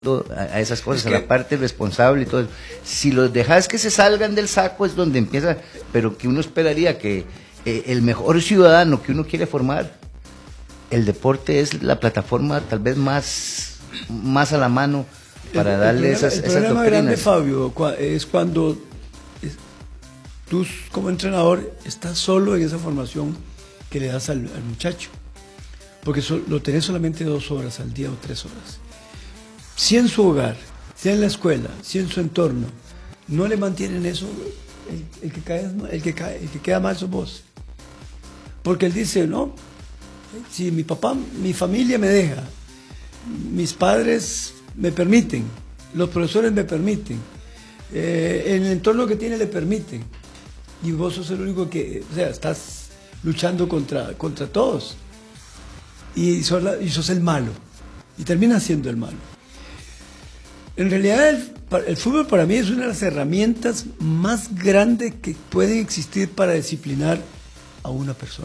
a esas cosas, a la parte responsable y todo eso. Si los dejas que se salgan del saco es donde empieza, pero que uno esperaría que el mejor ciudadano que uno quiere formar, el deporte es la plataforma tal vez más a la mano para darle esas doctrinas. El problema grande, Fabio, es cuando tú como entrenador estás solo en esa formación que le das al muchacho, porque lo tenés solamente 2 horas al día o 3 horas. Si en su hogar, si en la escuela, si en su entorno no le mantienen eso, el que queda mal sos vos. Porque él dice, no, si mi papá, mi familia me deja, mis padres me permiten, los profesores me permiten, en el entorno que tiene le permiten, y vos sos el único que, o sea, estás luchando contra todos, y sos el malo, y terminas siendo el malo. En realidad el fútbol para mí es una de las herramientas más grandes que pueden existir para disciplinar a una persona.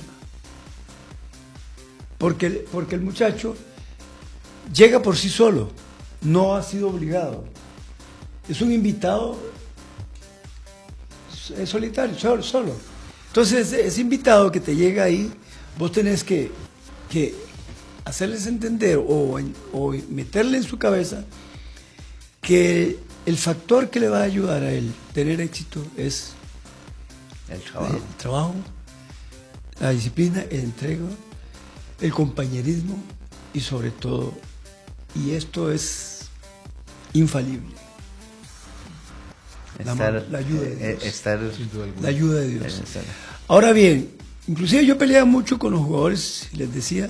Porque el muchacho llega por sí solo, no ha sido obligado. Es un invitado solitario, solo. Entonces ese invitado que te llega ahí, vos tenés que hacerles entender o meterle en su cabeza que el factor que le va a ayudar a él tener éxito es el trabajo, la disciplina, el entrega, el compañerismo y sobre todo, y esto es infalible, la ayuda de Dios. La ayuda de Dios. Ahora bien, inclusive yo peleaba mucho con los jugadores y les decía,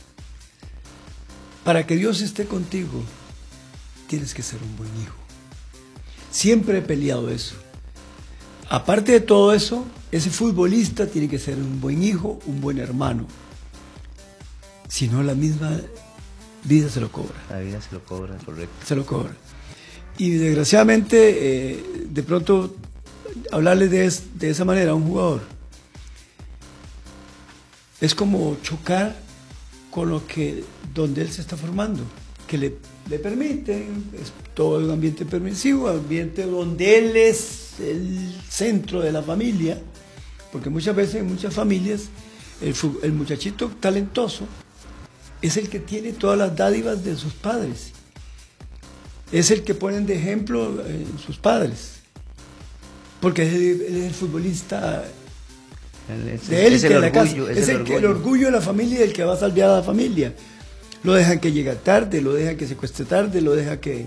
para que Dios esté contigo, tienes que ser un buen hijo. Siempre he peleado eso. Aparte de todo eso, ese futbolista tiene que ser un buen hijo, un buen hermano. Si no, la misma vida se lo cobra. La vida se lo cobra, correcto. Se lo cobra. Y desgraciadamente, de pronto, hablarle de esa manera a un jugador es como chocar con donde él se está formando, que le permiten, es todo un ambiente permisivo, ambiente donde él es el centro de la familia, porque muchas veces en muchas familias el muchachito talentoso es el que tiene todas las dádivas de sus padres, es el que ponen de ejemplo sus padres, porque él es el futbolista de élite de la casa, es el orgullo de la familia y el que va a salvar a la familia. Lo dejan que llegue tarde, lo dejan que se cueste tarde, lo dejan que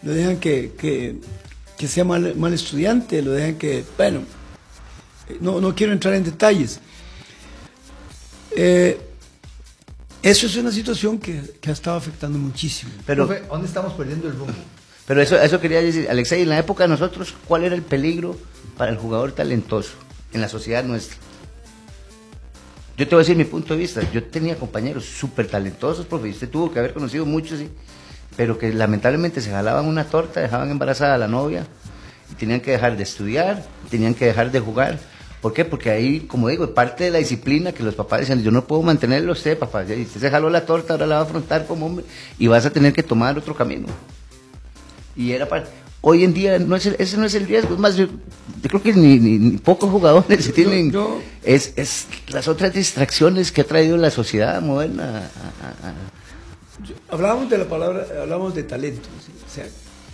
sea mal estudiante, lo dejan que, bueno, no quiero entrar en detalles. Eso es una situación que ha estado afectando muchísimo. Pero, ¿dónde estamos perdiendo el rumbo? Pero eso quería decir, Alexei, en la época de nosotros, ¿cuál era el peligro para el jugador talentoso en la sociedad nuestra? Yo te voy a decir mi punto de vista. Yo tenía compañeros súper talentosos, profe, y usted tuvo que haber conocido muchos, ¿sí? Pero que lamentablemente se jalaban una torta, dejaban embarazada a la novia, y tenían que dejar de estudiar, tenían que dejar de jugar. ¿Por qué? Porque ahí, como digo, parte de la disciplina que los papás decían, yo no puedo mantenerlo a usted, papá, y usted se jaló la torta, ahora la va a afrontar como hombre, y vas a tener que tomar otro camino. Y era para... Hoy en día ese no es el riesgo, es más, yo creo que ni pocos jugadores se tienen, es las otras distracciones que ha traído la sociedad moderna. Hablábamos de talento, ¿sí? O sea,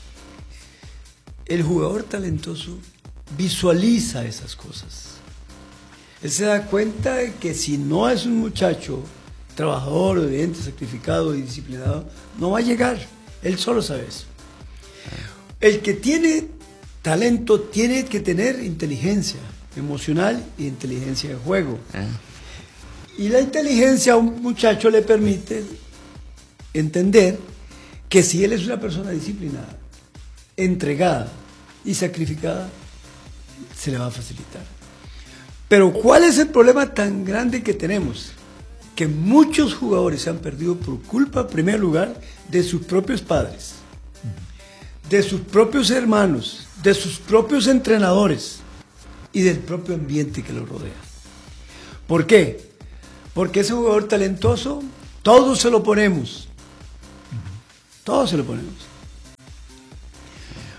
el jugador talentoso visualiza esas cosas. Él se da cuenta de que si no es un muchacho trabajador, obediente, sacrificado y disciplinado, no va a llegar. Él solo sabe eso. El que tiene talento tiene que tener inteligencia emocional y inteligencia de juego. Y la inteligencia a un muchacho le permite entender que si él es una persona disciplinada, entregada y sacrificada, se le va a facilitar. Pero ¿cuál es el problema tan grande que tenemos? Que muchos jugadores se han perdido por culpa, en primer lugar, de sus propios padres, de sus propios hermanos, de sus propios entrenadores y del propio ambiente que lo rodea. ¿Por qué? Porque ese jugador talentoso, todos se lo ponemos. Todos se lo ponemos.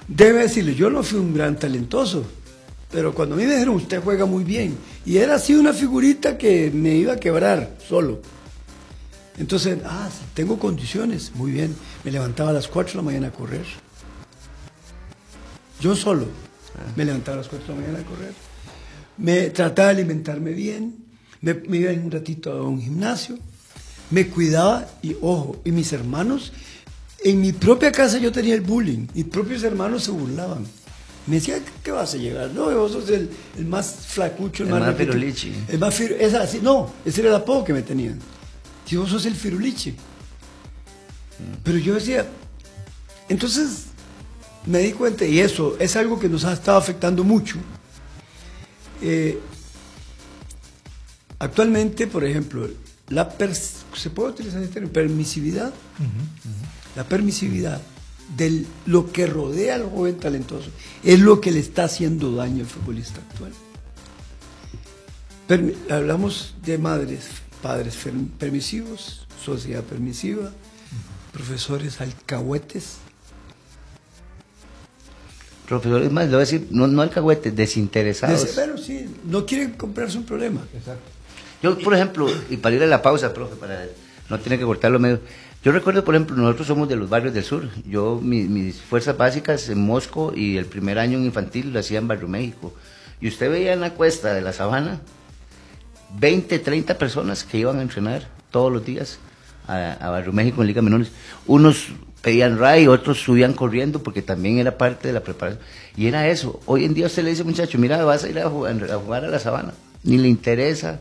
Debe decirle, yo no fui un gran talentoso, pero cuando a mí me dijeron, usted juega muy bien, y era así una figurita que me iba a quebrar solo. Entonces, sí, tengo condiciones, muy bien. Me levantaba a las 4 de la mañana a correr. Yo solo me levantaba a las 4 de la mañana a correr. Me trataba de alimentarme bien, me iba un ratito a un gimnasio, me cuidaba y, ojo, y mis hermanos, en mi propia casa yo tenía el bullying, mis propios hermanos se burlaban. Me decían, ¿qué vas a llegar? No, vos sos el más flacucho, el más firulichi. El más firulichi. No, ese era el apodo que me tenían. Si vos sos el firulichi. Pero yo decía, entonces me di cuenta, y eso es algo que nos ha estado afectando mucho. Actualmente, por ejemplo, ¿se puede utilizar el término? Permisividad. La permisividad de lo que rodea al joven talentoso es lo que le está haciendo daño al futbolista actual. Hablamos de padres permisivos, sociedad permisiva, profesores alcahuetes. Profesores más, le voy a decir, no alcahuetes, desinteresados. Pero sí, no quieren comprarse un problema. Exacto. Yo, por ejemplo, y para ir a la pausa, profe, para no tener que cortarlo medio. Yo recuerdo, por ejemplo, nosotros somos de los barrios del sur. Yo, mis fuerzas básicas en Mosco y el primer año en infantil lo hacía en Barrio México. Y usted veía en la cuesta de la Sabana 20, 30 personas que iban a entrenar todos los días a Barrio México en Liga Menores. Unos pedían ray, otros subían corriendo porque también era parte de la preparación. Y era eso. Hoy en día usted le dice, muchacho, mira, vas a ir a jugar a la Sabana. Ni le interesa,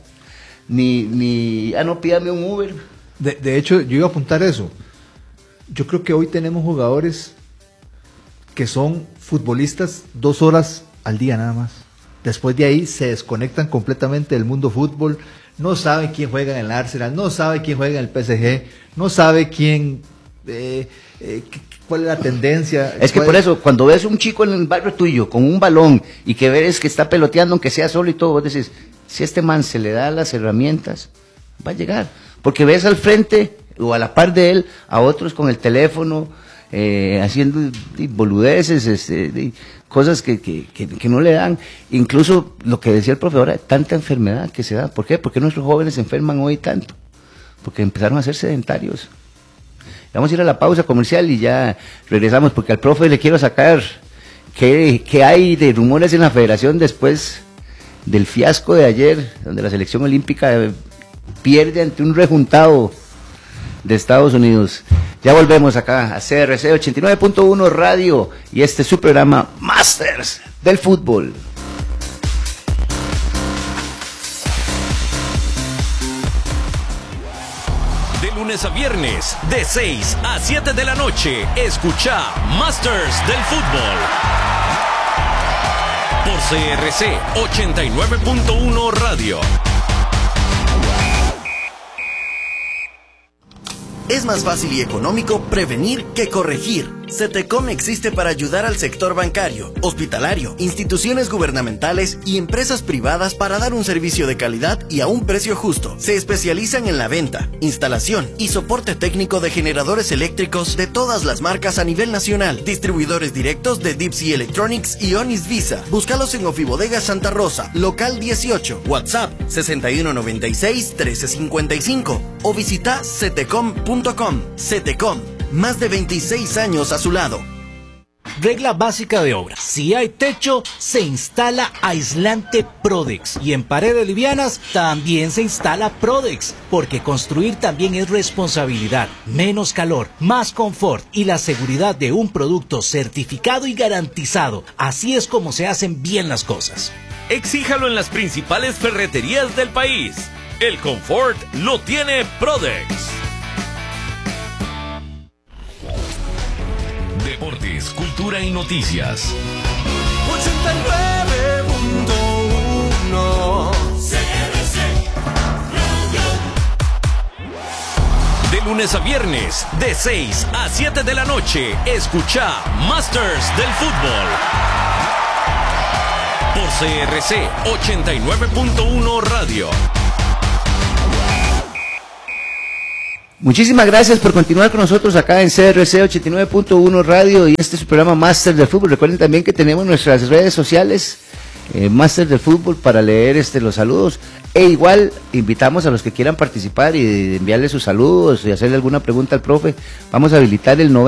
no pídame un Uber. De hecho, yo iba a apuntar eso. Yo creo que hoy tenemos jugadores que son futbolistas 2 horas al día nada más. Después de ahí se desconectan completamente del mundo fútbol. No sabe quién juega en el Arsenal, no sabe quién juega en el PSG, no sabe quién, cuál es la tendencia. Es que por eso, cuando ves un chico en el barrio tuyo con un balón y que ves que está peloteando, aunque sea solo y todo, vos decís, si a este man se le da las herramientas, va a llegar. Porque ves al frente o a la par de él a otros con el teléfono haciendo boludeces, cosas que no le dan. Incluso lo que decía el profe ahora, tanta enfermedad que se da. ¿Por qué? ¿Por qué nuestros jóvenes se enferman hoy tanto? Porque empezaron a ser sedentarios. Vamos a ir a la pausa comercial y ya regresamos, porque al profe le quiero sacar qué hay de rumores en la federación después del fiasco de ayer, donde la selección olímpica pierde ante un rejuntado de Estados Unidos. Ya volvemos acá a CRC 89.1 Radio y este es su programa Masters del Fútbol. De lunes a viernes, de 6 a 7 de la noche, escucha Masters del Fútbol. Por CRC 89.1 Radio. Es más fácil y económico prevenir que corregir. CETECOM existe para ayudar al sector bancario, hospitalario, instituciones gubernamentales y empresas privadas para dar un servicio de calidad y a un precio justo. Se especializan en la venta, instalación y soporte técnico de generadores eléctricos de todas las marcas a nivel nacional. Distribuidores directos de Deep Sea Electronics y Onis Visa. Búscalos en Ofibodega Santa Rosa, local 18, WhatsApp 6196-1355 o visita cetecom.com. CETECOM. Más de 26 años a su lado. Regla básica de obra. Si hay techo, se instala aislante Prodex. Y en paredes livianas también se instala Prodex. Porque construir también es responsabilidad. Menos calor, más confort y la seguridad de un producto certificado y garantizado. Así es como se hacen bien las cosas. Exíjalo en las principales ferreterías del país. El confort lo tiene Prodex. Deportes, cultura y noticias. 89.1 CRC De lunes a viernes, de 6 a 7 de la noche, escucha Masters del Fútbol. Por CRC 89.1 Radio. Muchísimas gracias por continuar con nosotros acá en CRC 89.1 Radio y este es su programa Máster del Fútbol. Recuerden también que tenemos nuestras redes sociales, Máster del Fútbol, para leer los saludos. E igual invitamos a los que quieran participar y enviarle sus saludos y hacerle alguna pregunta al profe. Vamos a habilitar el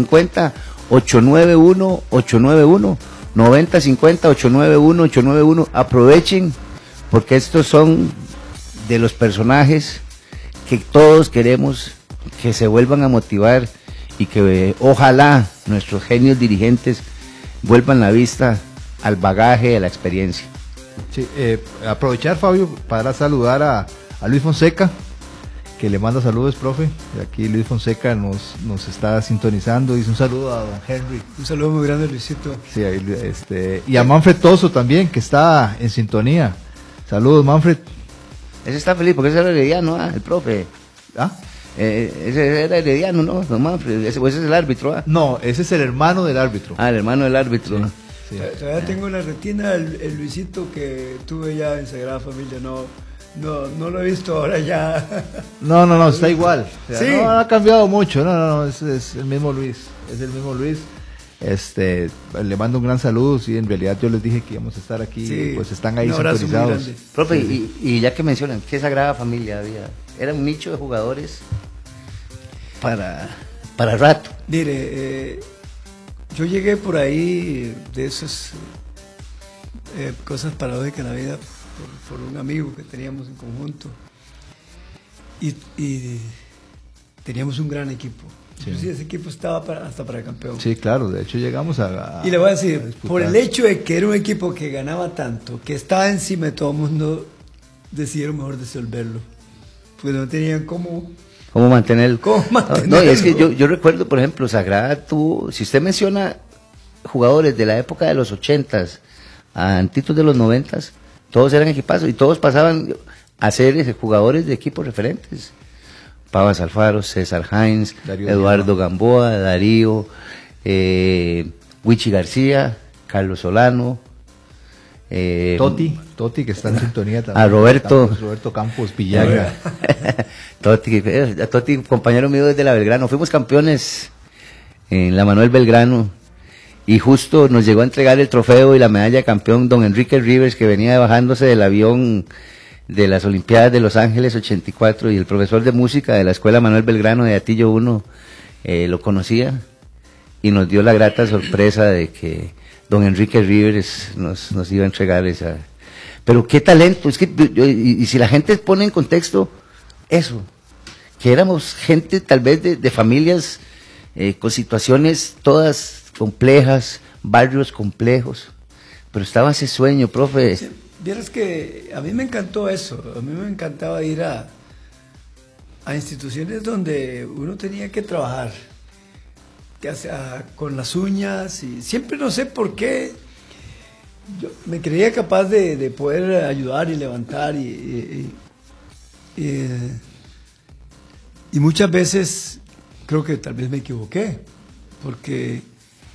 9050-891-891. 9050-891-891. Aprovechen, porque estos son de los personajes que todos queremos que se vuelvan a motivar y que ojalá nuestros genios dirigentes vuelvan la vista al bagaje, a la experiencia. Sí, aprovechar, Fabio, para saludar a Luis Fonseca, que le manda saludos, profe. Aquí Luis Fonseca nos está sintonizando. Dice un saludo a don Henry. Un saludo muy grande, Luisito. Sí, y a Manfred Toso también, que está en sintonía. Saludos, Manfred. Ese está feliz porque ese era herediano, el profe. ¿Ah? Ese era herediano, ¿no? Don Manfred, ese es el árbitro, ¿ah? No, ese es el hermano del árbitro. Ah, el hermano del árbitro. Sí, sí. Todavía tengo en la retina el Luisito que tuve ya en Sagrada Familia, no lo he visto ahora ya. No, está igual. O sea, Sí. No ha cambiado mucho, no, es el mismo Luis. Es el mismo Luis. Le mando un gran saludo. Sí, en realidad yo les dije que íbamos a estar aquí. Sí, pues están ahí un abrazo muy sintonizados. grande. Profe, y ya que mencionan, ¿qué Sagrada Familia había? Era un nicho de jugadores para rato. Mire, yo llegué por ahí de esas cosas paradójicas en la vida por un amigo que teníamos en conjunto y teníamos un gran equipo. Sí. Inclusive ese equipo estaba hasta para campeón. Sí, claro, de hecho llegamos a Y le voy a decir, disputar. por el hecho de que era un equipo que ganaba tanto, que estaba encima de todo el mundo, decidieron mejor disolverlo. Pues no tenían cómo mantenerlo? ¿Cómo mantenerlo? No, y es que yo recuerdo, por ejemplo, Sagrada tuvo, si usted menciona jugadores de la época de los 80s, antitos de los 90s, todos eran equipazos y todos pasaban a ser jugadores de equipos referentes. Pavas Alfaro, César Hines, Darío Eduardo Gamboa, Darío, Wichi García, Carlos Solano, Toti, que está en sintonía también. a Roberto Campos Villagra. Toti, compañero mío desde la Belgrano. Fuimos campeones en la Manuel Belgrano y justo nos llegó a entregar el trofeo y la medalla de campeón don Enrique Rivers, que venía bajándose del avión de las Olimpiadas de Los Ángeles 84, y el profesor de música de la Escuela Manuel Belgrano de Atillo 1 lo conocía y nos dio la grata sorpresa de que don Enrique Rivers nos iba a entregar esa. Pero qué talento, es que y si la gente pone en contexto eso, que éramos gente tal vez de familias con situaciones todas complejas, barrios complejos, pero estaba ese sueño, profe. Sí, vieras que a mí me encantó eso, a mí me encantaba ir a instituciones donde uno tenía que trabajar, con las uñas, y siempre no sé por qué, yo me creía capaz de poder ayudar y levantar y muchas veces creo que tal vez me equivoqué, porque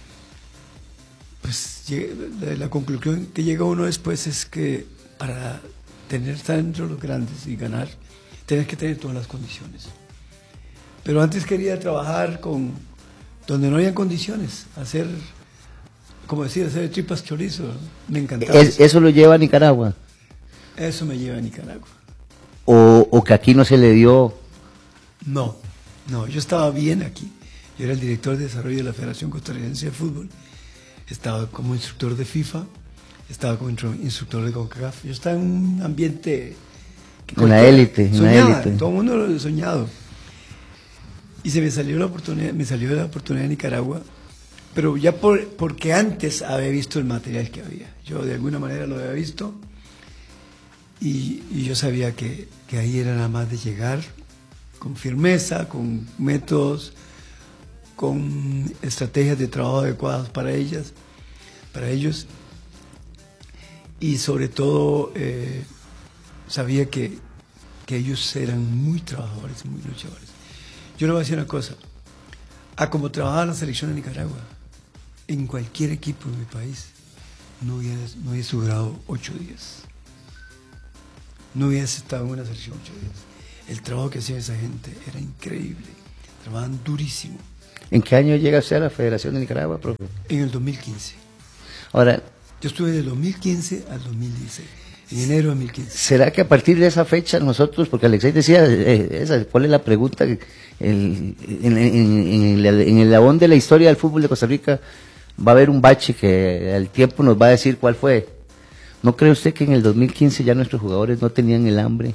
pues la conclusión que llega uno después es que para estar entre los grandes y ganar, tienes que tener todas las condiciones. Pero antes quería trabajar donde no había condiciones, hacer tripas chorizo, ¿no? Me encantaba. ¿Eso lo lleva a Nicaragua? Eso me lleva a Nicaragua. ¿O que aquí no se le dio? No, yo estaba bien aquí. Yo era el director de desarrollo de la Federación Costarricense de Fútbol. Estaba como instructor de FIFA, estaba como instructor de CONCACAF. Yo estaba en un ambiente... Una élite. Todo el mundo lo ha soñado. Y me salió la oportunidad de Nicaragua, pero ya porque antes había visto el material que había. Yo de alguna manera lo había visto y yo sabía que ahí era nada más de llegar con firmeza, con métodos, con estrategias de trabajo adecuadas para ellos, y sobre todo sabía que ellos eran muy trabajadores, muy luchadores. Yo le voy a decir una cosa, como trabajaba la selección de Nicaragua, en cualquier equipo de mi país, no hubiese durado 8 días. No hubiese estado en una selección 8 días. el trabajo que hacía esa gente era increíble, trabajaban durísimo. ¿En qué año llega usted a la Federación de Nicaragua, profe? En el 2015. Ahora, Yo estuve del 2015 al 2016, en enero de 2015. ¿será que a partir de esa fecha nosotros, porque Alexei decía, ¿cuál es la pregunta? En el labón de la historia del fútbol de Costa Rica va a haber un bache que al tiempo nos va a decir cuál fue. ¿No cree usted que en el 2015 ya nuestros jugadores no tenían el hambre?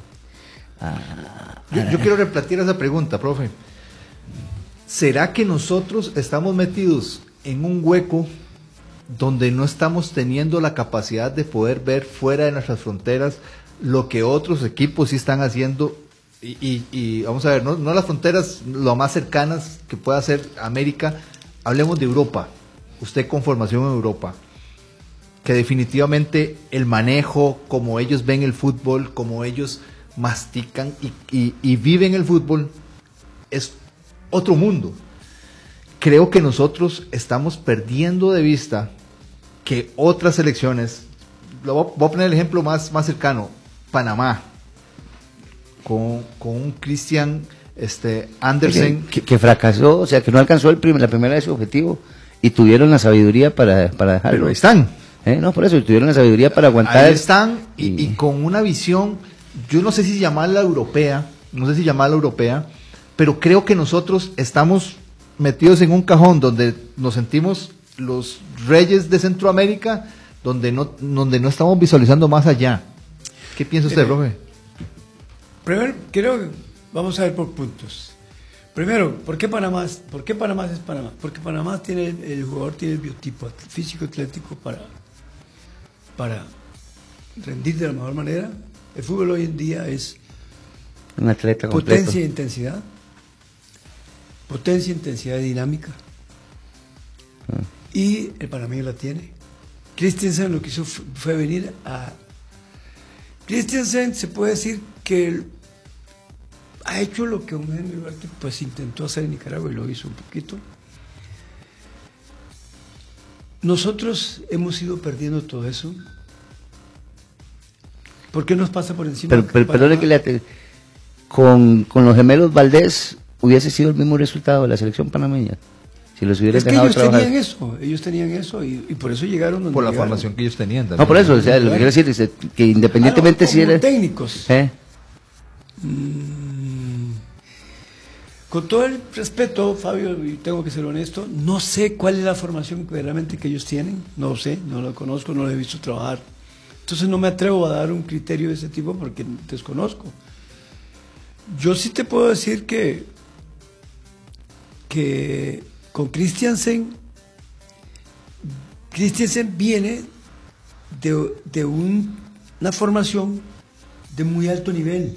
Yo quiero replantear esa pregunta, profe. ¿Será que nosotros estamos metidos en un hueco donde no estamos teniendo la capacidad de poder ver fuera de nuestras fronteras lo que otros equipos sí están haciendo? Y vamos a ver, no las fronteras lo más cercanas que pueda ser América, hablemos de Europa, usted con formación en Europa, que definitivamente el manejo, como ellos ven el fútbol, como ellos mastican y viven el fútbol, es otro mundo. Creo que nosotros estamos perdiendo de vista que otras selecciones, voy a poner el ejemplo más cercano, Panamá, con un Christian Andersen que fracasó, o sea, que no alcanzó la primera vez su objetivo y tuvieron la sabiduría para dejarlo. Pero ahí están. No, por eso, tuvieron la sabiduría para aguantar. Ahí están y con una visión, yo no sé si llamarla europea, pero creo que nosotros estamos metidos en un cajón donde nos sentimos los reyes de Centroamérica, donde no estamos visualizando más allá. ¿Qué piensa usted, profe? Primero, creo que vamos a ver por puntos. Primero, ¿por qué Panamá es Panamá? Porque Panamá el jugador tiene el biotipo físico atlético para rendir de la mejor manera. El fútbol hoy en día es un atleta completo. Potencia e intensidad dinámica. Y el panameño la tiene. Christensen lo que hizo fue venir a... Christensen se puede decir que ha hecho lo que un Henry Duarte pues intentó hacer en Nicaragua y lo hizo un poquito. Nosotros hemos ido perdiendo todo eso. ¿Por qué nos pasa por encima? Perdone que con los gemelos Valdés hubiese sido el mismo resultado de la selección panameña. Si los hubieran dejado trabajar. Ellos tenían eso y por eso llegaron donde por la llegaron. formación que ellos tenían también. No, por eso, o sea, lo que quiero decir es que independientemente si era técnicos. Con todo el respeto, Fabio, y tengo que ser honesto, no sé cuál es la formación realmente que ellos tienen, no sé, no lo conozco, no lo he visto trabajar. Entonces no me atrevo a dar un criterio de ese tipo porque desconozco. Yo sí te puedo decir que con Christiansen viene de una formación de muy alto nivel.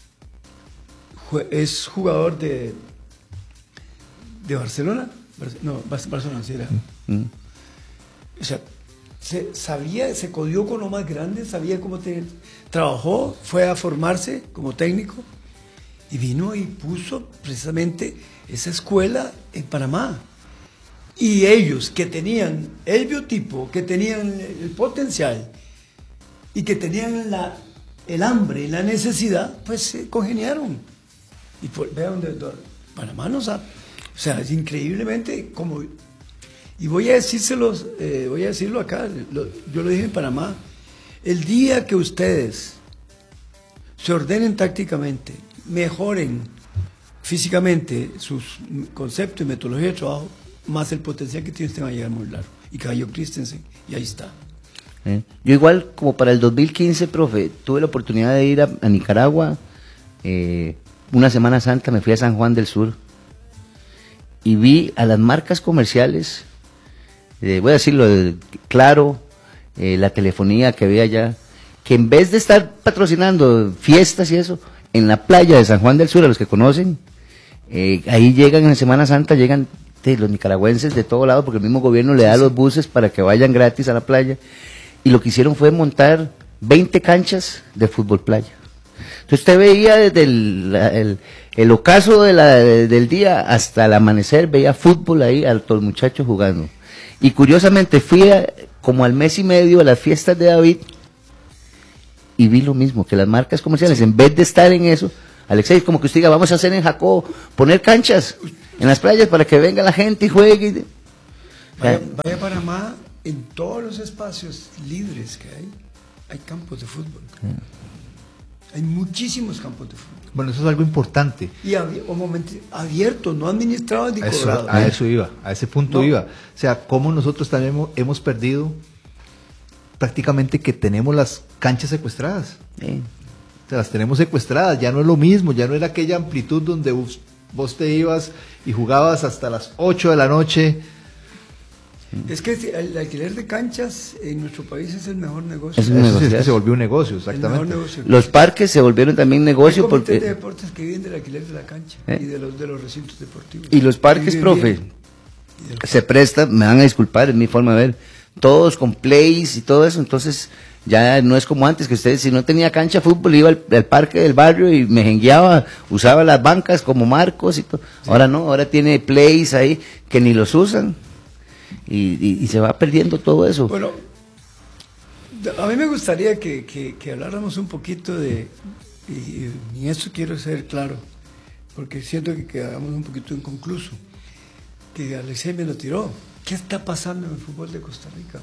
Es jugador de Barcelona. Barcelona sí era. O sea, se codió con lo más grande, sabía cómo trabajó, fue a formarse como técnico y vino y puso precisamente esa escuela en Panamá. Y ellos que tenían el biotipo, que tenían el potencial y que tenían el hambre y la necesidad, pues se congeniaron. Y vean donde Panamá nos ha... O sea, es increíblemente como... Y voy a decirlo acá, yo lo dije en Panamá, el día que ustedes se ordenen tácticamente, mejoren físicamente sus conceptos y metodología de trabajo, más el potencial que tienen, va a llegar muy largo. Y cayó Christensen, y ahí está. Yo igual, como para el 2015, profe, tuve la oportunidad de ir a Nicaragua, una Semana Santa me fui a San Juan del Sur, y vi a las marcas comerciales, voy a decirlo claro, la telefonía que había allá, que en vez de estar patrocinando fiestas y eso, en la playa de San Juan del Sur, a los que conocen, ahí llegan en Semana Santa, llegan los nicaragüenses de todo lado, porque el mismo gobierno le da los buses para que vayan gratis a la playa, y lo que hicieron fue montar 20 canchas de fútbol playa. Entonces usted veía desde el ocaso del día hasta el amanecer, veía fútbol ahí a los muchachos jugando. Y curiosamente fui como al mes y medio a las fiestas de David y vi lo mismo, que las marcas comerciales, en vez de estar en eso, Alexei, como que usted diga, vamos a hacer en Jacó, poner canchas en las playas para que venga la gente y juegue. Vaya a Panamá, en todos los espacios libres que hay campos de fútbol. Hay muchísimos campos de fútbol. Bueno, eso es algo importante. Y abiertos, no administrados ni cobrados. A eso iba, a ese punto iba. O sea, cómo nosotros también hemos perdido prácticamente que tenemos las canchas secuestradas. Sí. O sea, las tenemos secuestradas, ya no es lo mismo, ya no era aquella amplitud donde vos te ibas y jugabas hasta las 8 de la noche. Es que el alquiler de canchas en nuestro país es el mejor negocio. Es un negocio. Es que se volvió un negocio, El mejor exactamente. negocio. Los parques se volvieron también negocio Hay comités de porque... deportes que viven del alquiler de la cancha y de los recintos deportivos. Y los parques, viven profe, bien. se prestan, me van a disculpar, es mi forma de ver, todos con plays y todo eso, entonces ya no es como antes, que usted si no tenía cancha de fútbol iba al parque del barrio y me jengueaba, usaba las bancas como marcos y todo. Sí. Ahora no, ahora tiene plays ahí que ni los usan y se va perdiendo todo eso. Bueno, a mí me gustaría que habláramos un poquito y eso quiero ser claro, porque siento que quedamos un poquito inconcluso, que Alexei me lo tiró. ¿Qué está pasando en el fútbol de Costa Rica?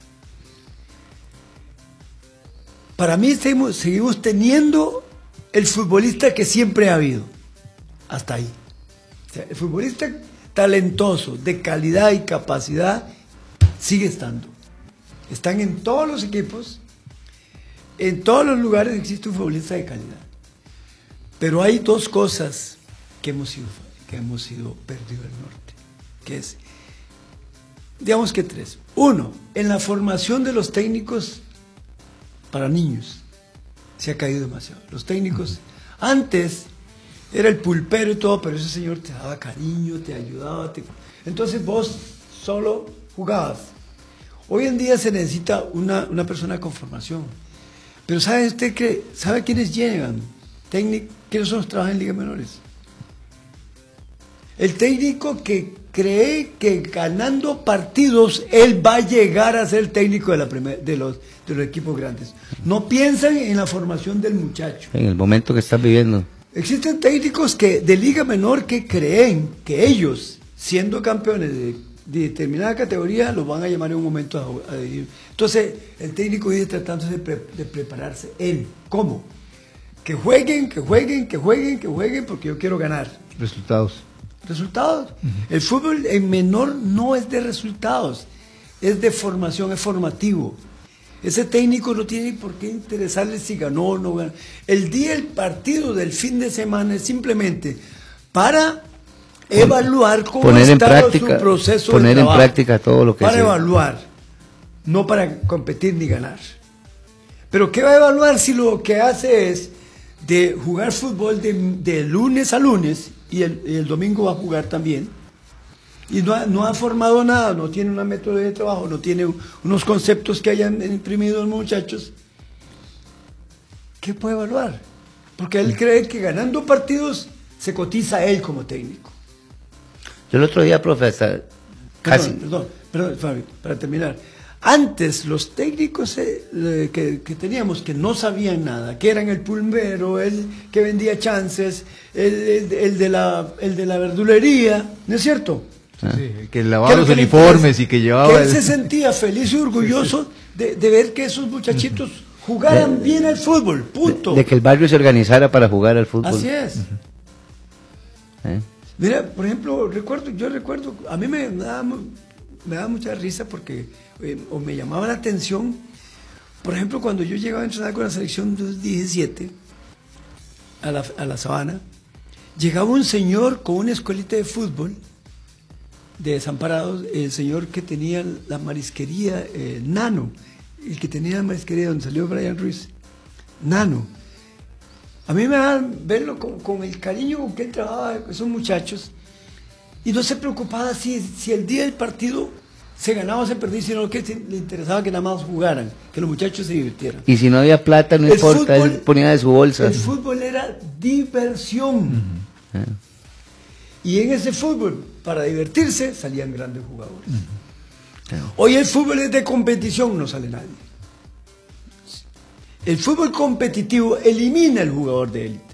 Para mí seguimos teniendo el futbolista que siempre ha habido, hasta ahí. O sea, el futbolista talentoso, de calidad y capacidad, sigue estando. Están en todos los equipos, en todos los lugares existe un futbolista de calidad. Pero hay dos cosas que hemos ido perdido el norte, que es, digamos que tres. Uno, en la formación de los técnicos para niños se ha caído demasiado. Los técnicos, antes era el pulpero y todo, pero ese señor te daba cariño, te ayudaba, entonces vos solo jugabas. Hoy en día se necesita una persona con formación. Pero ¿sabe usted sabe quiénes llegan? ¿Quiénes son los que trabajan en ligas menores? El técnico que cree que ganando partidos él va a llegar a ser técnico de los equipos grandes. No piensan en la formación del muchacho. En el momento que estás viviendo. Existen técnicos de liga menor que creen que ellos, siendo campeones de determinada categoría, los van a llamar en un momento a dirigir. Entonces, el técnico vive tratándose de prepararse él. ¿Cómo? Que jueguen, porque yo quiero ganar. Resultados. El fútbol en menor no es de resultados, es de formación, es formativo. Ese técnico no tiene por qué interesarle si ganó o no ganó. El partido del fin de semana es simplemente para evaluar cómo está su proceso de trabajo. Poner en práctica todo lo que para evaluar, no para competir ni ganar. Pero ¿qué va a evaluar si lo que hace es de jugar fútbol de lunes a lunes y el domingo va a jugar también? Y no ha formado nada, no tiene una método de trabajo, no tiene unos conceptos que hayan imprimido los muchachos. ¿Qué puede evaluar? Porque él cree que ganando partidos se cotiza a él como técnico. Yo el otro día, profesor, casi... Perdón, Fabio, para terminar. Antes los técnicos que teníamos que no sabían nada, que eran el pulmero, el que vendía chances, el de la verdulería, ¿no es cierto? Sí, que lavaba los uniformes y que llevaba... Que él se sentía feliz y orgulloso de ver que esos muchachitos jugaran bien al fútbol, punto. De que el barrio se organizara para jugar al fútbol. Así es. Mira, por ejemplo, yo recuerdo, a mí me daba mucha risa porque o me llamaba la atención, por ejemplo, cuando yo llegaba a entrenar con la selección 17 a la Sabana, llegaba un señor con una escuelita de fútbol de Desamparados, el señor que tenía la marisquería Nano, el que tenía la marisquería donde salió Brian Ruiz, Nano. A mí me da verlo con el cariño con que él trabajaba con esos muchachos y no se preocupaba si el día del partido se ganaba o se perdía, sino que le interesaba que nada más jugaran, que los muchachos se divirtieran. Y si no había plata, no importa, él ponía de su bolsa. El fútbol era diversión. Y en ese fútbol, para divertirse, salían grandes jugadores. Hoy el fútbol es de competición, no sale nadie. El fútbol competitivo elimina al jugador de élite.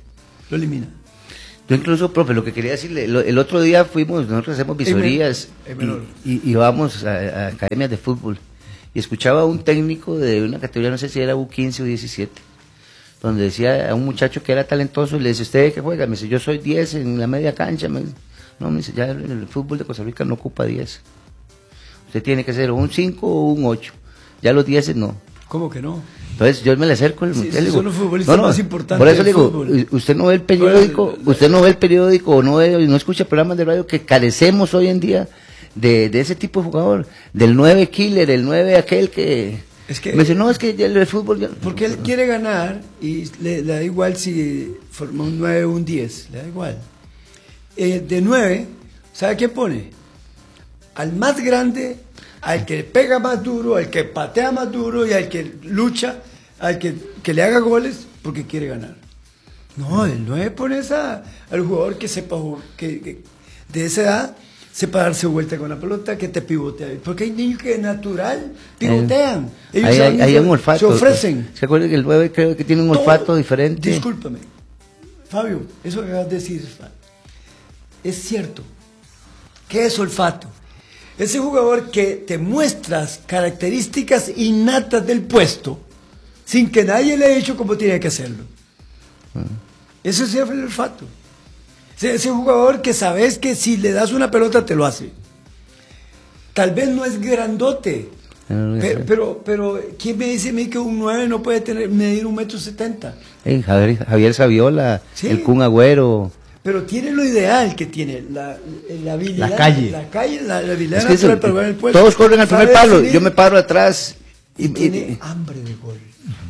lo elimina. Yo incluso, profe, lo que quería decirle, el otro día nosotros hacemos visorías y vamos a academias de fútbol y escuchaba a un técnico de una categoría, no sé si era U15 o 17, donde decía a un muchacho que era talentoso y le dice, ¿usted qué juega? Me dice, yo soy 10 en la media cancha. Me dice, ya el fútbol de Costa Rica no ocupa 10. Usted tiene que ser un 5 o un 8. Ya los 10 no. ¿Cómo que no? Entonces yo me le acerco al muchacho. Son los futbolistas más importantes. Por eso le digo, usted no ve el periódico, o no escucha programas de radio que carecemos hoy en día de ese tipo de jugador, del 9 killer, el 9 aquel que... me dice, no, es que el fútbol... Porque él quiere ganar y le da igual si forma un 9 o un 10, le da igual. De 9, ¿sabe qué pone? Al más grande, al que pega más duro, al que patea más duro y al que lucha, al que le haga goles porque quiere ganar. No, el 9 pone al jugador que sepa que de esa edad sepa darse vuelta con la pelota, que te pivotea. Porque hay niños que natural pivotean. Ellos hay un olfato. Se ofrecen. ¿Se acuerdan que el 9 creo que tiene un olfato diferente? Discúlpame, Fabio, eso que acabas de decir es cierto. ¿Qué es olfato? Ese jugador que te muestras características innatas del puesto sin que nadie le haya dicho cómo tiene que hacerlo. Eso es el olfato. Ese jugador que sabes que si le das una pelota te lo hace. Tal vez no es grandote, pero ¿quién me dice a mí que un 9 no puede medir 1,70 m? Javier Saviola, ¿sí? El Kun Agüero. Pero tiene lo ideal que tiene, la habilidad. La habilidad es que para jugar en el puesto. Todos corren al primer palo, yo me paro atrás. Y tiene hambre de gol.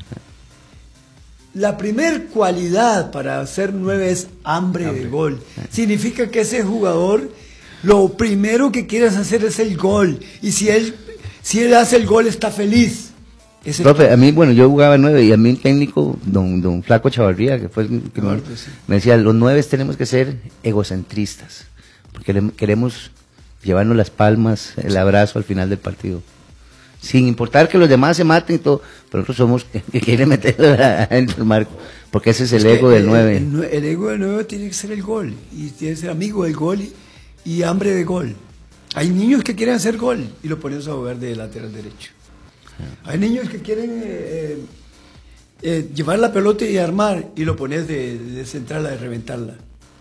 La primer cualidad para ser 9 es hambre de gol. Significa que ese jugador, lo primero que quieres hacer es el gol. Y si él hace el gol, está feliz. Profe, a mí, yo jugaba 9 y a mí el técnico, don Flaco Chavarría, que fue el que me decía, los 9 tenemos que ser egocentristas, porque queremos llevarnos las palmas, el abrazo al final del partido. Sin importar que los demás se maten y todo, pero nosotros somos que quieren meterlo en el marco, porque ese es el ego del 9. El ego del 9 tiene que ser el gol, y tiene que ser amigo del gol y hambre de gol. Hay niños que quieren hacer gol y lo ponemos a jugar de lateral derecho. Hay niños que quieren llevar la pelota y armar y lo pones de centrarla, de reventarla.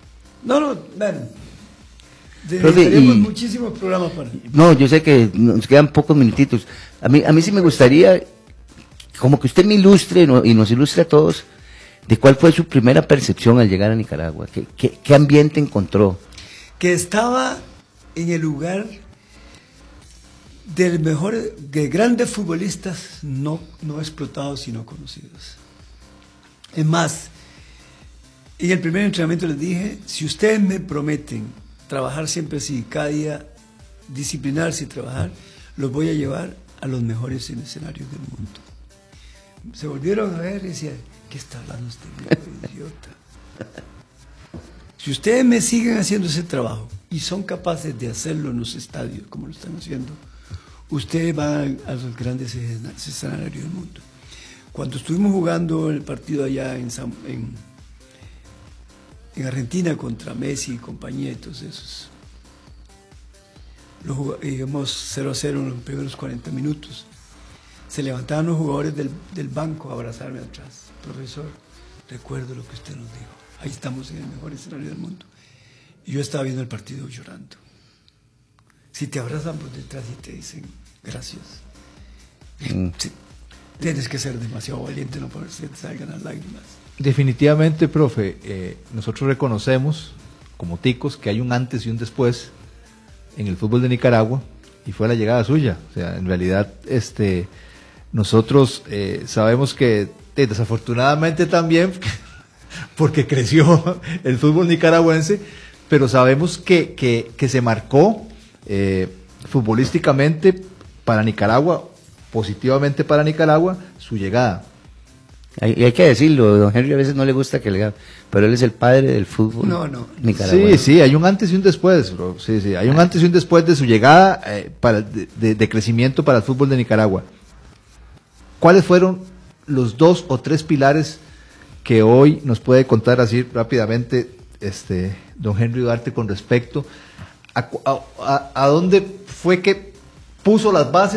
Tenemos muchísimos programas para... No, yo sé que nos quedan pocos minutitos. A mí sí me gustaría como que usted me ilustre y nos ilustre a todos de cuál fue su primera percepción al llegar a Nicaragua. ¿Qué ambiente encontró? Que estaba en el lugar del mejor, de grandes futbolistas no explotados y no conocidos. Es más, en el primer entrenamiento les dije, si ustedes me prometen trabajar siempre así, cada día disciplinarse y trabajar, los voy a llevar a los mejores escenarios del mundo. Se volvieron a ver y decían, ¿qué está hablando este viejo idiota? Si ustedes me siguen haciendo ese trabajo y son capaces de hacerlo en los estadios como lo están haciendo, ustedes van a los grandes escenarios del mundo. Cuando estuvimos jugando el partido allá en Argentina contra Messi y compañía y todos esos, íbamos 0-0 en los primeros 40 minutos. Se levantaban los jugadores del banco a abrazarme atrás. Profesor, recuerdo lo que usted nos dijo. Ahí estamos en el mejor escenario del mundo. Y yo estaba viendo el partido llorando. Si te abrazan por detrás y te dicen gracias, sí, tienes que ser demasiado valiente, no para que te salgan las lágrimas. Definitivamente, profe, nosotros reconocemos como ticos que hay un antes y un después en el fútbol de Nicaragua, y fue la llegada suya. O sea, en realidad nosotros sabemos que desafortunadamente también porque creció el fútbol nicaragüense, pero sabemos que se marcó futbolísticamente para Nicaragua, positivamente para Nicaragua, su llegada. Y hay que decirlo, don Henry a veces no le gusta que le diga, pero él es el padre del fútbol nicaragüense. Sí, hay un antes y un después, bro. Sí, hay un antes y un después de su llegada de crecimiento para el fútbol de Nicaragua. ¿Cuáles fueron los 2 o 3 pilares que hoy nos puede contar así rápidamente don Henry Duarte con respecto a dónde fue que puso las bases